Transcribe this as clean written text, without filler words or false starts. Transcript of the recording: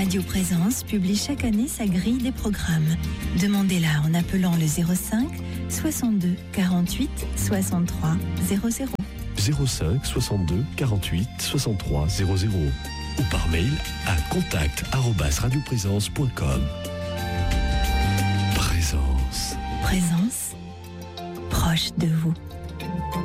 Radio Présence publie chaque année sa grille des programmes. Demandez-la en appelant le 05 62 48 63 00. 05 62 48 63 00 ou par mail à contact@radioprésence.com. Présence. Présence, proche de vous.